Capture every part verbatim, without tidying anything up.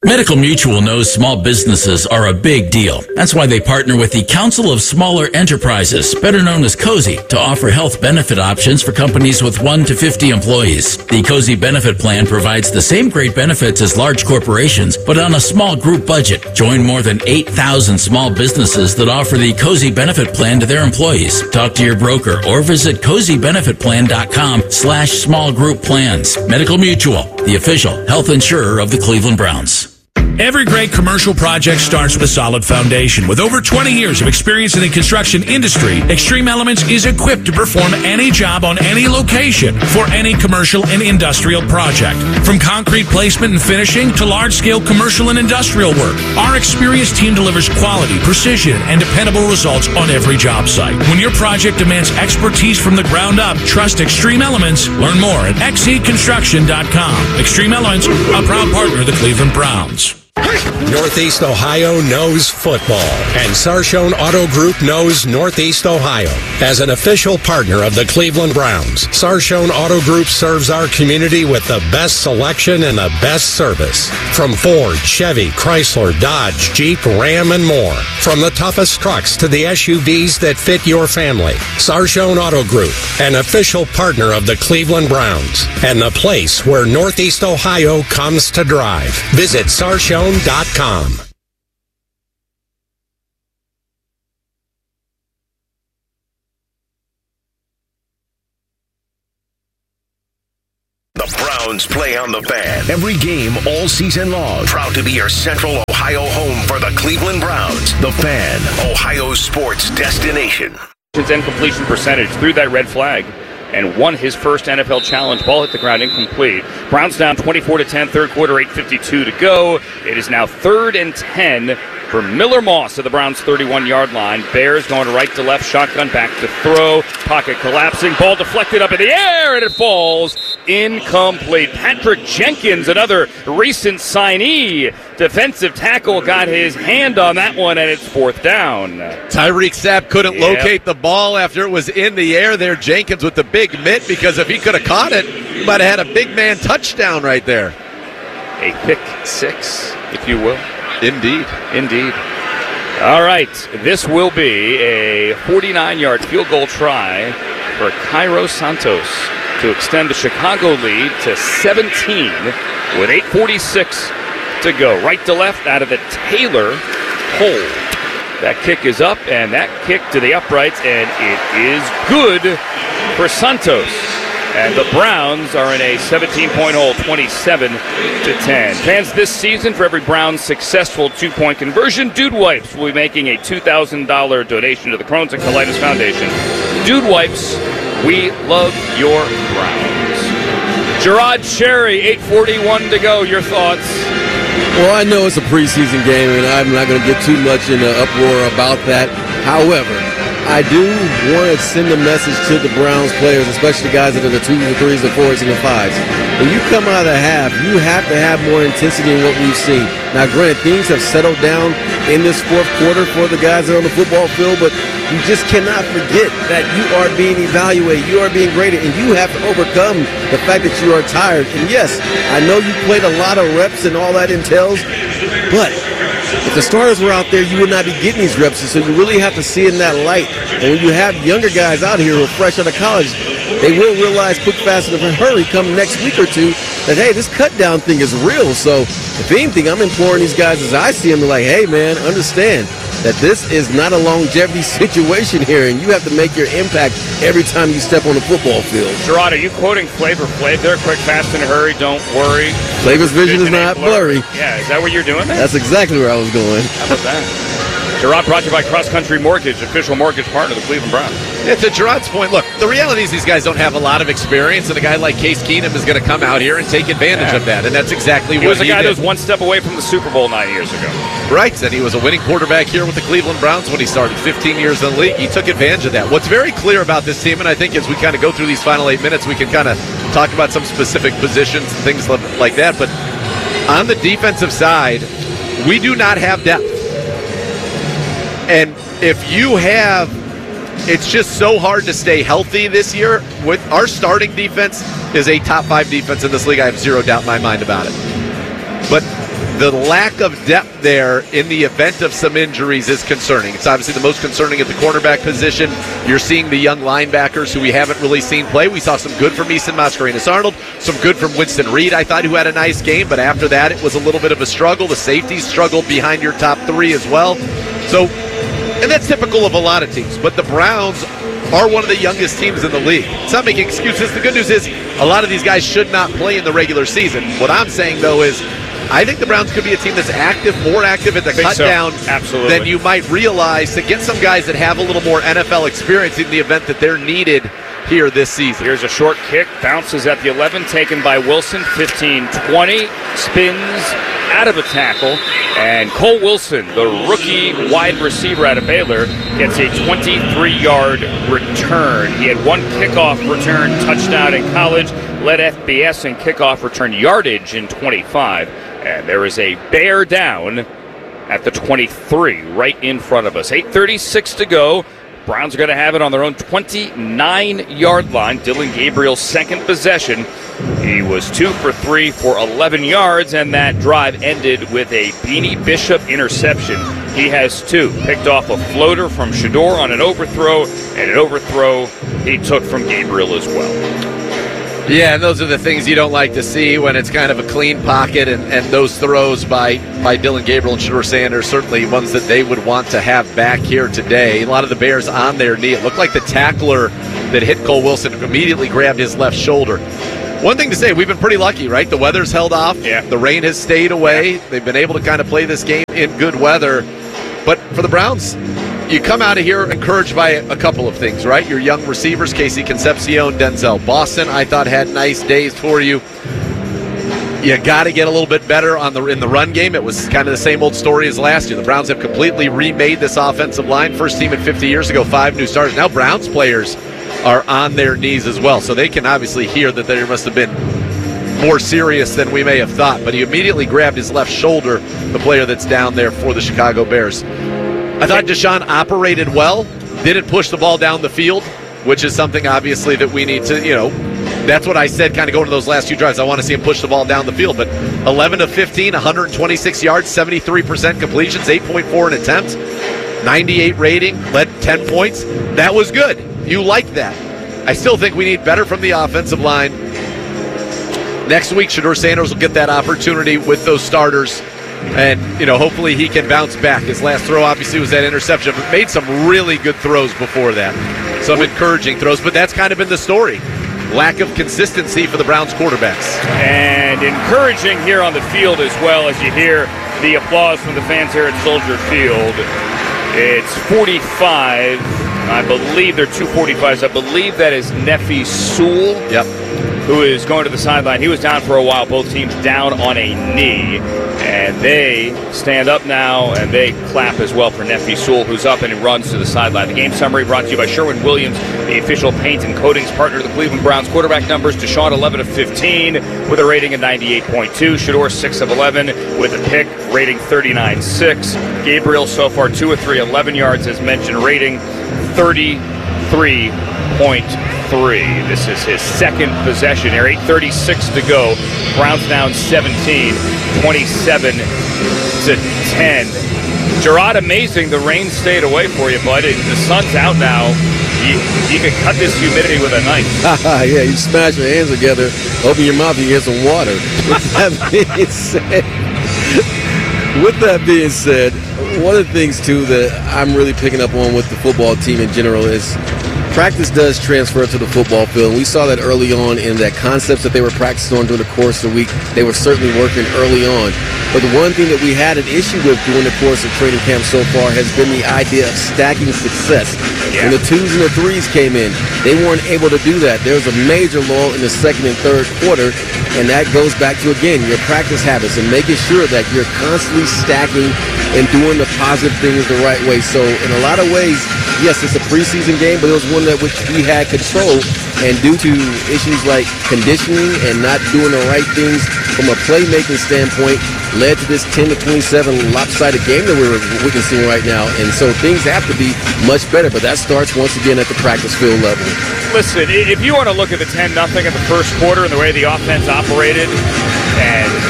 Medical Mutual knows small businesses are a big deal. That's why they partner with the Council of Smaller Enterprises, better known as COSI, to offer health benefit options for companies with one to fifty employees. The COSI benefit plan provides the same great benefits as large corporations, but on a small group budget. Join more than eight thousand small businesses that offer the COSI benefit plan to their employees. Talk to your broker or visit cozy benefit plan dot com slash small group plans. Medical Mutual, the official health insurer of the Cleveland Browns. Every great commercial project starts with a solid foundation. With over twenty years of experience in the construction industry, Extreme Elements is equipped to perform any job on any location for any commercial and industrial project. From concrete placement and finishing to large-scale commercial and industrial work, our experienced team delivers quality, precision, and dependable results on every job site. When your project demands expertise from the ground up, trust Extreme Elements. Learn more at x e construction dot com. Extreme Elements, a proud partner of the Cleveland Browns. Northeast Ohio knows football, and Sarshone Auto Group knows Northeast Ohio. As an official partner of the Cleveland Browns, Sarshone Auto Group serves our community with the best selection and the best service. From Ford, Chevy, Chrysler, Dodge, Jeep, Ram, and more. From the toughest trucks to the S U Vs that fit your family. Sarshone Auto Group, an official partner of the Cleveland Browns, and the place where Northeast Ohio comes to drive. Visit sarshone dot com. The Browns play on the Fan. Every game all season long. Proud to be your Central Ohio home for the Cleveland Browns. The Fan, Ohio's sports destination. And completion percentage through that red flag and won his first N F L challenge. Ball hit the ground incomplete. Browns down twenty-four to ten, third quarter, eight fifty-two to go. It is now third and ten for Miller Moss at the Browns' thirty-one-yard line. Bears going right to left, shotgun back to throw. Pocket collapsing, ball deflected up in the air, and it falls incomplete. Patrick Jenkins, another recent signee, defensive tackle, got his hand on that one, and it's fourth down. Tyreek Sapp couldn't Yep. locate the ball after it was in the air there. Jenkins with the big mitt, because if he could have caught it, he might have had a big man touchdown right there. A pick six, if you will. Indeed. Indeed. All right, this will be a forty-nine-yard field goal try for Cairo Santos to extend the Chicago lead to seventeen with eight forty-six to go. Right to left out of the Taylor hole. That kick is up, and that kick to the uprights, and it is good for Santos. And the Browns are in a seventeen-point hole, twenty-seven to ten. Fans, this season, for every Browns successful two-point conversion, Dude Wipes will be making a two thousand dollars donation to the Crohn's and Colitis Foundation. Dude Wipes, we love your Browns. Gerard Cherry, eight forty-one to go. Your thoughts? Well, I know it's a preseason game, and I'm not going to get too much in an uproar about that. However, I do want to send a message to the Browns players, especially the guys that are the twos and threes, the fours and the fives. When you come out of the half, you have to have more intensity than what we've seen. Now, granted, things have settled down in this fourth quarter for the guys that are on the football field, but you just cannot forget that you are being evaluated, you are being graded, and you have to overcome the fact that you are tired. And yes, I know you played a lot of reps and all that entails, but if the starters were out there, you would not be getting these reps, so you really have to see it in that light. And when you have younger guys out here who are fresh out of college, they will realize quick, fast, and in a hurry come next week or two that, hey, this cut-down thing is real. So, if anything, I'm imploring these guys as I see them, like, hey, man, understand that this is not a longevity situation here, and you have to make your impact every time you step on the football field. Gerard, are you quoting Flavor Flav there? Quick, fast, in a hurry, don't worry. Flavor's vision is not blurry. Yeah, is that what you're doing there? That's exactly where I was going. How about that? Gerard, brought to you by Cross Country Mortgage, official mortgage partner of the Cleveland Browns. Yeah, to Gerard's point, look, the reality is these guys don't have a lot of experience, and a guy like Case Keenum is going to come out here and take advantage yeah. of that, and that's exactly he what was he a guy did. that was one step away from the Super Bowl nine years ago. Right, and he was a winning quarterback here with the Cleveland Browns when he started fifteen years in the league. He took advantage of that. What's very clear about this team, and I think as we kind of go through these final eight minutes, we can kind of talk about some specific positions and things like that, but on the defensive side, we do not have depth. And if you have, it's just so hard to stay healthy this year. With our starting defense is a top five defense in this league. I have zero doubt in my mind about it. But the lack of depth there in the event of some injuries is concerning. It's obviously the most concerning at the cornerback position. You're seeing the young linebackers who we haven't really seen play. We saw some good from Eason Mascarenas-Arnold, some good from Winston Reed, I thought, who had a nice game, but after that it was a little bit of a struggle. The safeties struggled behind your top three as well. So, and that's typical of a lot of teams, but the Browns are one of the youngest teams in the league. It's not making excuses. The good news is a lot of these guys should not play in the regular season. What I'm saying, though, is I think the Browns could be a team that's active, more active at the cut so. down Absolutely. than you might realize, to get some guys that have a little more N F L experience in the event that they're needed here this season. Here's a short kick, bounces at the eleven, taken by Wilson, fifteen twenty, spins out of a tackle, and Cole Wilson, the rookie wide receiver out of Baylor, gets a twenty-three-yard return. He had one kickoff return touchdown in college, led F B S in kickoff return yardage in twenty-five, and there is a bear down at the twenty-three, right in front of us. eight thirty-six to go. Browns are going to have it on their own twenty-nine-yard line. Dylan Gabriel's second possession. He was two for three for eleven yards, and that drive ended with a Beanie Bishop interception. He has two. Picked off a floater from Shedeur on an overthrow, and an overthrow he took from Gabriel as well. Yeah, and those are the things you don't like to see when it's kind of a clean pocket, and, and those throws by, by Dylan Gabriel and Shedeur Sanders, certainly ones that they would want to have back here today. A lot of the Bears on their knee. It looked like the tackler that hit Cole Wilson immediately grabbed his left shoulder. One thing to say, we've been pretty lucky, right? The weather's held off. Yeah. The rain has stayed away. Yeah. They've been able to kind of play this game in good weather. But for the Browns, you come out of here encouraged by a couple of things, right? Your young receivers, Casey Concepcion, Denzel Boston, I thought had nice days for you. You got to get a little bit better on the in the run game. It was kind of the same old story as last year. The Browns have completely remade this offensive line. First team in fifty years ago, five new starters. Now Browns players are on their knees as well, so they can obviously hear that there must have been more serious than we may have thought. But he immediately grabbed his left shoulder, the player that's down there for the Chicago Bears. I thought Deshaun operated well, didn't push the ball down the field, which is something obviously that we need to, you know, that's what I said kind of going to those last few drives. I want to see him push the ball down the field. But eleven of fifteen, one hundred twenty-six yards, seventy-three percent completions, eight point four an attempt, ninety-eight rating, led ten points. That was good. You like that. I still think we need better from the offensive line. Next week, Shedeur Sanders will get that opportunity with those starters. And, you know, hopefully he can bounce back. His last throw obviously was that interception, but made some really good throws before that. Some encouraging throws, but that's kind of been the story. Lack of consistency for the Browns quarterbacks. And encouraging here on the field as well, as you hear the applause from the fans here at Soldier Field. It's forty-five. I believe they're two forty-fives. I believe that is Nefi Sewell. Yep. Who is going to the sideline. He was down for a while, both teams down on a knee. And they stand up now, and they clap as well for Nefi Sewell, who's up and he runs to the sideline. The game summary brought to you by Sherwin-Williams, the official paint and coatings partner of the Cleveland Browns. Quarterback numbers, Deshaun eleven of fifteen with a rating of ninety-eight point two. Shedeur six of eleven with a pick, rating thirty-nine six. Gabriel so far two of three, eleven yards as mentioned, rating thirty-three point three. This is his second possession here. eight thirty-six to go. Browns down seventeen, twenty-seven to ten. Gerard, amazing. The rain stayed away for you, bud. The sun's out now. You, you can cut this humidity with a knife. Yeah, you smash your hands together, open your mouth, you get some water. With that being said, with that being said, one of the things, too, that I'm really picking up on with the football team in general is practice does transfer to the football field. We saw that early on in that concepts that they were practicing on during the course of the week. They were certainly working early on. But the one thing that we had an issue with during the course of training camp so far has been the idea of stacking success. Yeah. When the twos and the threes came in, they weren't able to do that. There was a major lull in the second and third quarter, and that goes back to, again, your practice habits and making sure that you're constantly stacking and doing the positive things the right way. So in a lot of ways, yes, it's a preseason game, but it was one that which we had control, and due to issues like conditioning and not doing the right things from a playmaking standpoint, led to this ten to twenty-seven lopsided game that we're witnessing right now. And so things have to be much better, but that starts once again at the practice field level. Listen, if you want to look at the ten nothing in the first quarter and the way the offense operated, and, and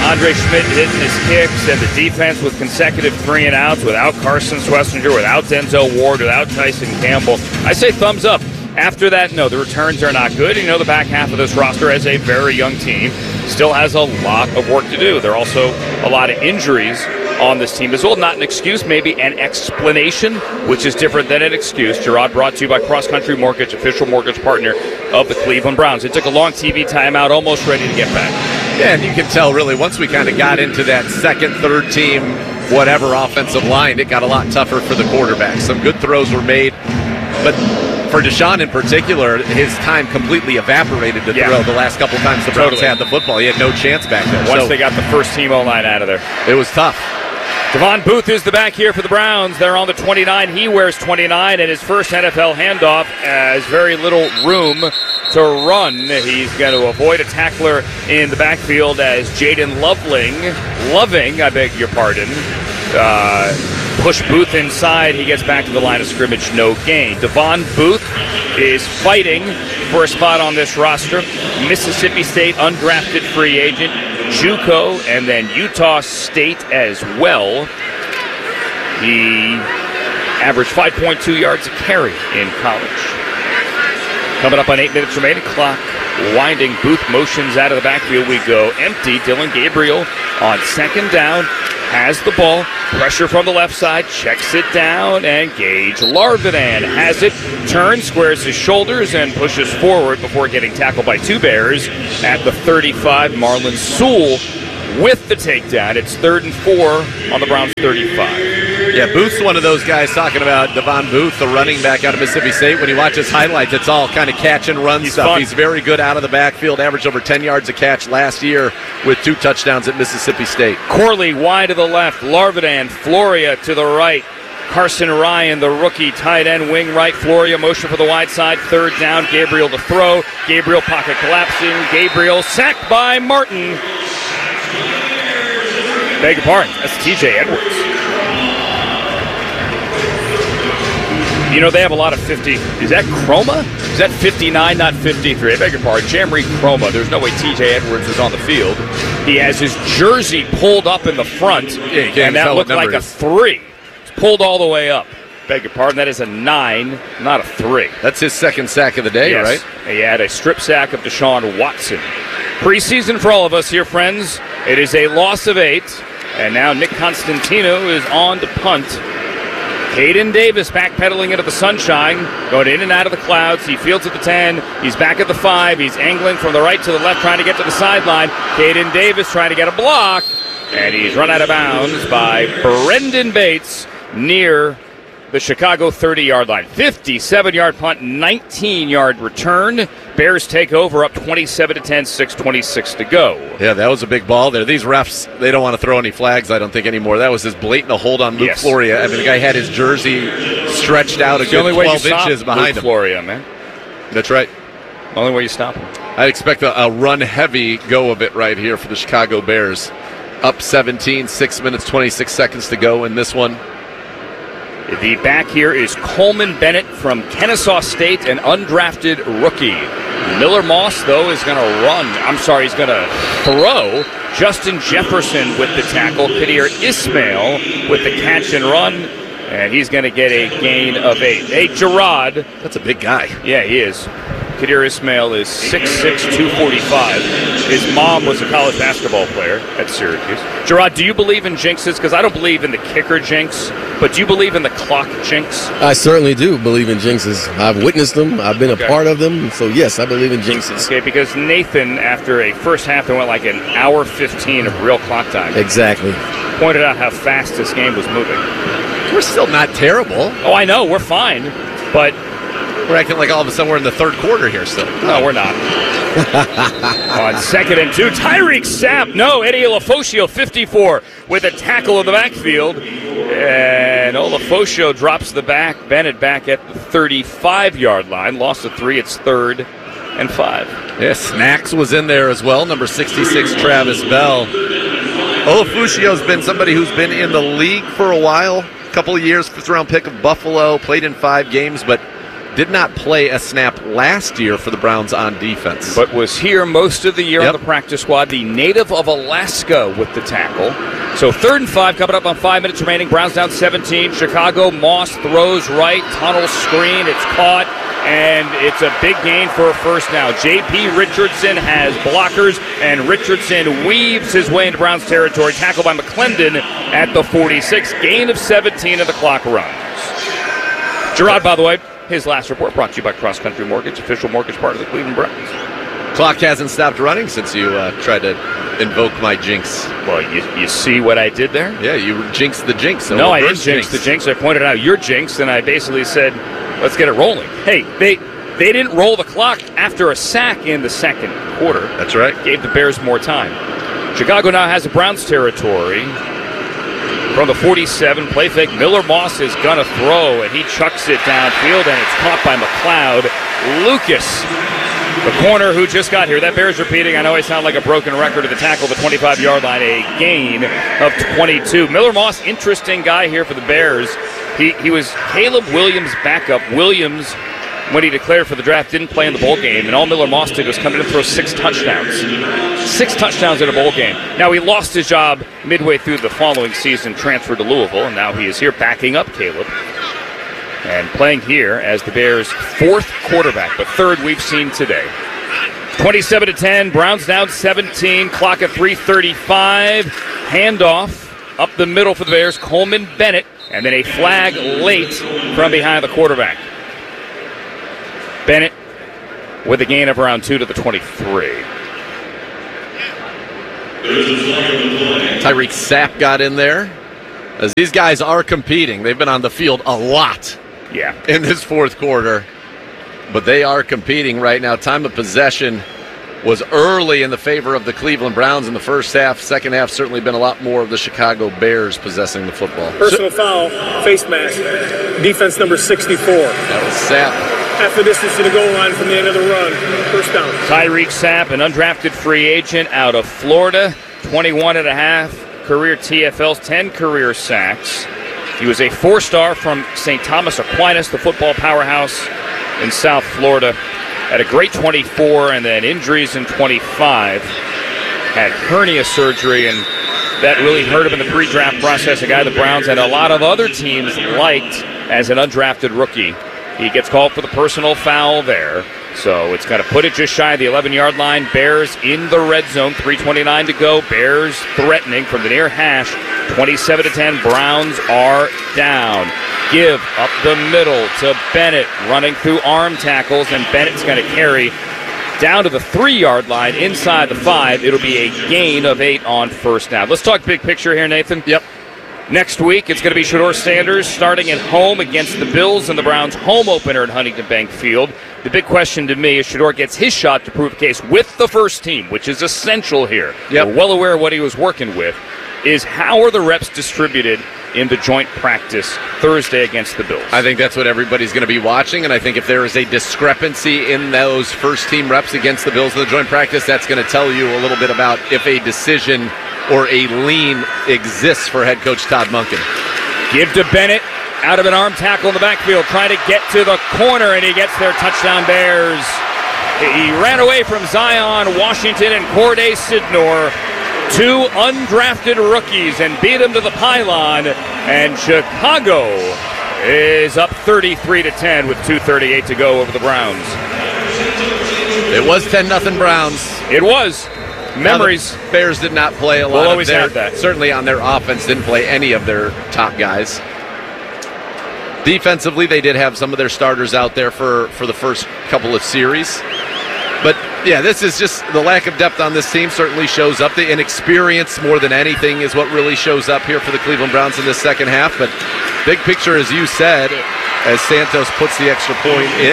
Andre Schmidt hitting his kicks, and the defense with consecutive three and outs without Carson Schlesinger, without Denzel Ward, without Tyson Campbell. I say thumbs up. After that, no, the returns are not good. You know, the back half of this roster as a very young team still has a lot of work to do. There are also a lot of injuries on this team as well. Not an excuse, maybe an explanation, which is different than an excuse. Gerard brought to you by Cross Country Mortgage, official mortgage partner of the Cleveland Browns. It took a long T V timeout, almost ready to get back. Yeah, and you can tell really once we kind of got into that second, third team, whatever offensive line, it got a lot tougher for the quarterback. Some good throws were made, but for Deshaun in particular, his time completely evaporated to yeah. throw the last couple times the Browns totally. had the football. He had no chance back there. Once so, they got the first team O-line out of there. It was tough. Devon Booth is the back here for the Browns. They're on the twenty-nine. He wears twenty-nine, and his first N F L handoff has very little room to run. He's going to avoid a tackler in the backfield as Jaden Loveling, Loving, I beg your pardon, uh, push Booth inside. He gets back to the line of scrimmage, no gain. Devon Booth is fighting for a spot on this roster. Mississippi State undrafted free agent, JUCO, and then Utah State as well. He averaged five point two yards a carry in college. Coming up on eight minutes remaining, clock winding. Booth motions out of the backfield. We go empty. Dylan Gabriel on second down has the ball. Pressure from the left side. Checks it down, and Gage Larvidan has it. Turns, squares his shoulders, and pushes forward before getting tackled by two Bears at the thirty-five. Marlon Sewell with the takedown. It's third and four on the Browns' thirty-five. Yeah, Booth's one of those guys talking about Devon Booth, the running back out of Mississippi State. When you watch his highlights, it's all kind of catch and run He's stuff. fun. He's very good out of the backfield, averaged over ten yards a catch last year with two touchdowns at Mississippi State. Corley wide to the left. Larvidan, Floria to the right. Carson Ryan, the rookie tight end, wing right. Floria motion for the wide side. Third down. Gabriel to throw. Gabriel pocket collapsing. Gabriel sacked by Martin. Beg your pardon. That's T J Edwards. You know, they have a lot of fifty. Is that Chroma? Is that fifty-nine, not fifty-three? I beg your pardon. Jamreed Chroma. There's no way T J Edwards is on the field. He has his jersey pulled up in the front, Yeah, you can't and that tell what looked like number a it is. three. It's pulled all the way up. Beg your pardon. That is a nine, not a three. That's his second sack of the day, Yes. right? He had a strip sack of Deshaun Watson. Preseason for all of us here, friends. It is a loss of eight, and now Nick Constantino is on to punt. Caden Davis backpedaling into the sunshine, going in and out of the clouds. He fields at the ten. He's back at the five. He's angling from the right to the left, trying to get to the sideline. Caden Davis trying to get a block, and he's run out of bounds by Brendan Bates near the Chicago thirty-yard line. fifty-seven-yard punt, nineteen-yard return. Bears take over up twenty-seven to ten, six twenty-six to go. Yeah, that was a big ball there. These refs, they don't want to throw any flags, I don't think, anymore. That was as blatant a hold on Luke Yes. Floria. I mean, the guy had his jersey stretched out a It's the good only way you twelve stop inches behind Luke him. Floria, man. That's right. Only way you stop him. I'd expect a, a run-heavy go of it right here for the Chicago Bears. Up seventeen, six minutes, twenty-six seconds to go in this one. The back here is Coleman Bennett from Kennesaw State, an undrafted rookie. Miller Moss, though, is going to run. I'm sorry, he's going to throw. Justin Jefferson with the tackle. Kadir Ismail with the catch and run. And he's going to get a gain of eight. Hey, Gerard. That's a big guy. Yeah, he is. Kadir Ismail is six six, two forty-five. His mom was a college basketball player at Syracuse. Gerard, do you believe in jinxes? Because I don't believe in the kicker jinx, but do you believe in the clock jinx? I certainly do believe in jinxes. I've witnessed them. I've been a Okay. part of them. So, yes, I believe in jinxes. Okay, because Nathan, after a first half that went like an hour fifteen of real clock time, Exactly. pointed out how fast this game was moving. We're still not terrible. Oh, I know, we're fine, but We're acting like all of a sudden we're in the third quarter here still. no, we're not. On second and two, Tyreek Sapp. No, Eddie Olafosio, fifty-four, with a tackle in the backfield. And Olafosio drops the back. Bennett back at the thirty-five-yard line. Lost a three. It's third and five. Yeah, Snacks was in there as well. Number sixty-six, Travis Bell. Olafusio's been somebody who's been in the league for a while. A couple of years, fifth round pick of Buffalo. Played in five games, but did not play a snap last year for the Browns on defense. But was here most of the year Yep. on the practice squad, the native of Alaska with the tackle. So third and five coming up on five minutes remaining. Browns down seventeen. Chicago, Moss throws right, tunnel screen, it's caught, and it's a big gain for a first down. J P. Richardson has blockers, and Richardson weaves his way into Browns territory. Tackled by McClendon at the forty-six. Gain of seventeen, and the clock runs. Gerard, by the way, his last report brought to you by Cross Country Mortgage, official mortgage partner of the Cleveland Browns. Clock hasn't stopped running since you uh, tried to invoke my jinx. Well, you, you see what I did there? Yeah, you jinxed the jinx. So No, I didn't reverse jinx the jinx. I pointed out your jinx, and I basically said, let's get it rolling. Hey, they they didn't roll the clock after a sack in the second quarter. That's right. Gave the Bears more time. Chicago now has the Browns territory. From the forty-seven, play fake. Miller Moss is going to throw, and he chucks it downfield, and it's caught by McLeod. Lucas, the corner who just got here. That bears repeating. I know I sound like a broken record at the tackle, the twenty-five-yard line, a gain of twenty-two. Miller Moss, interesting guy here for the Bears. He he was Caleb Williams' backup. Williams, when he declared for the draft, didn't play in the bowl game, and all Miller Moss did was come in and throw six touchdowns. Six touchdowns in a bowl game. Now, he lost his job midway through the following season, transferred to Louisville, and now he is here backing up Caleb and playing here as the Bears' fourth quarterback, but third we've seen today. twenty-seven to ten, Browns down seventeen, clock at three thirty-five. Handoff up the middle for the Bears, Coleman Bennett, and then a flag late from behind the quarterback. Bennett with a gain of around two to the twenty-three. Tyreek Sapp got in there. As these guys are competing, they've been on the field a lot Yeah. in this fourth quarter, but they are competing right now. Time of possession was early in the favor of the Cleveland Browns in the first half. Second half certainly been a lot more of the Chicago Bears possessing the football. Personal foul, face mask, defense number sixty-four. That was Sapp. Half the distance to the goal line from the end of the run. First down. Tyreek Sapp, an undrafted free agent out of Florida, twenty-one and a half career T F Ls, ten career sacks. He was a four-star from Saint Thomas Aquinas, the football powerhouse in South Florida. Had a great twenty-four and then injuries in twenty-five. Had hernia surgery, and that really hurt him in the pre-draft process. A guy the Browns and a lot of other teams liked as an undrafted rookie. He gets called for the personal foul there. So it's going to put it just shy of the eleven-yard line. Bears in the red zone, three twenty-nine to go. Bears threatening from the near hash. twenty-seven to ten, Browns are down. Give up the middle to Bennett, running through arm tackles, and Bennett's going to carry down to the three-yard line inside the five. It'll be a gain of eight on first down. Let's talk big picture here, Nathan. Yep. Next week, it's going to be Shedeur Sanders starting at home against the Bills in the Browns' home opener at Huntington Bank Field. The big question to me is Shedeur gets his shot to prove a case with the first team, which is essential here. Yep. We're well aware of what he was working with. Is how are the reps distributed in the joint practice Thursday against the Bills? I think that's what everybody's going to be watching, and I think if there is a discrepancy in those first-team reps against the Bills in the joint practice, that's going to tell you a little bit about if a decision or a lean exists for head coach Todd Monken. Give to Bennett, out of an arm tackle in the backfield, trying to get to the corner, and he gets there. Touchdown Bears. He ran away from Zion Washington and Corday Sidnor, two undrafted rookies, and beat them to the pylon. And Chicago is up thirty-three to ten with two thirty-eight to go over the Browns. It was ten nothing Browns. It was. Memories. Now the Bears did not play a lot We'll of always their, have that. Certainly on their offense, didn't play any of their top guys. Defensively, they did have some of their starters out there for, for the first couple of series. But, yeah, this is just the lack of depth on this team certainly shows up. The inexperience more than anything is what really shows up here for the Cleveland Browns in this second half. But big picture, as you said, as Santos puts the extra point in,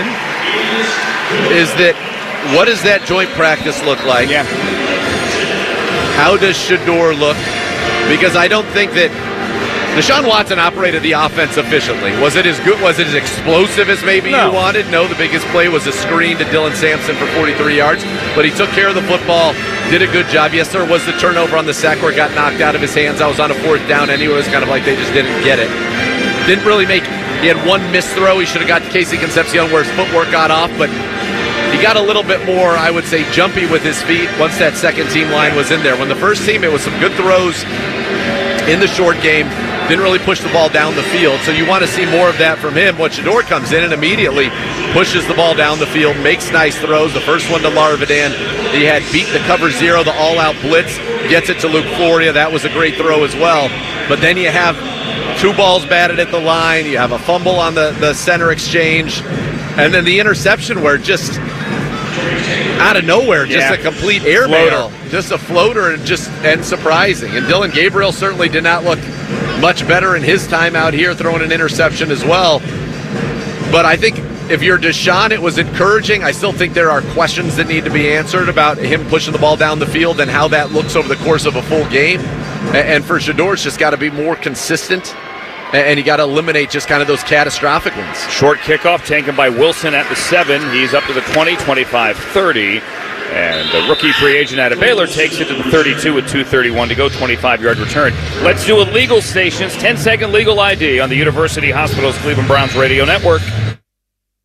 is that what does that joint practice look like? Yeah. How does Shedeur look? Because I don't think that Deshaun Watson operated the offense efficiently. Was it as good? Was it as explosive as maybe No. you wanted? No, the biggest play was a screen to Dylan Sampson for forty-three yards, but he took care of the football, did a good job. Yes, there was the turnover on the sack where it got knocked out of his hands. I was on a fourth down anyway. It was kind of like they just didn't get it. Didn't really make He had one missed throw. He should have got to Casey Concepcion where his footwork got off, but he got a little bit more, I would say, jumpy with his feet once that second team line was in there. When the first team, it was some good throws in the short game. Didn't really push the ball down the field. So you want to see more of that from him. When Shedeur comes in and immediately pushes the ball down the field, makes nice throws. The first one to Larvidan. He had beat the cover zero, the all-out blitz, gets it to Luke Floria. That was a great throw as well. But then you have two balls batted at the line. You have a fumble on the, the center exchange. And then the interception where just out of nowhere, just yeah. a complete air mail, just a floater and just and surprising. And Dylan Gabriel certainly did not look much better in his time out here throwing an interception as well. But I think if you're Deshaun, it was encouraging. I still think there are questions that need to be answered about him pushing the ball down the field and how that looks over the course of a full game. And for Shedeur, it's just got to be more consistent. And you got to eliminate just kind of those catastrophic ones. Short kickoff taken by Wilson at the seven. He's up to the twenty, twenty-five, thirty. And the rookie free agent out of Baylor takes it to the thirty-two with two thirty-one to go, twenty-five-yard return. Let's do a legal stations, ten-second legal I D on the University Hospitals Cleveland Browns radio network.